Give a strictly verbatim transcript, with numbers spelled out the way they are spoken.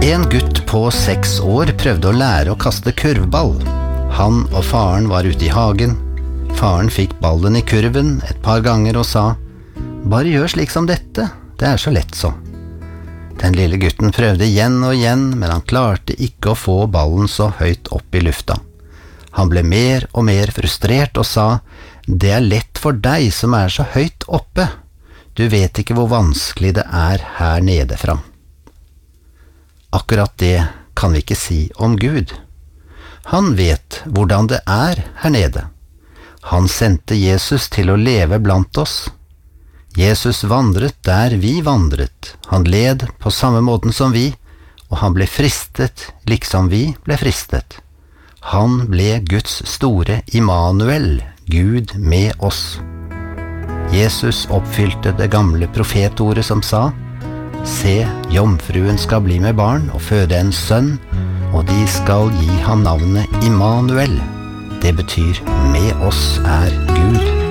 En gutt på seks år prøvde å lære å kaste kurvball. Han og faren var ute i hagen. Faren fikk ballen i kurven et par ganger og sa: «Bare gjør slik som dette, det er så lett så.» Den lille gutten prøvde igjen og igjen, men han klarte ikke å få ballen så høyt opp i lufta. Han ble mer og mer frustrert og sa: «Det er lett for deg som er så høyt oppe. Du vet ikke hvor vanskelig det er her nede fra.» Akkurat det kan vi ikke si om Gud. Han vet hvordan det er her nede. Han sendte Jesus til å leve blant oss. Jesus vandret der vi vandret. Han led på samme måten som vi, og han ble fristet liksom vi ble fristet. Han ble Guds store Immanuel, Gud med oss. Jesus oppfylte det gamle profetordet som sa: «Se, jomfruen skal bli med barn og føde en sønn, og de skal gi ham navnet Immanuel.» Det betyr «med oss er Gud.»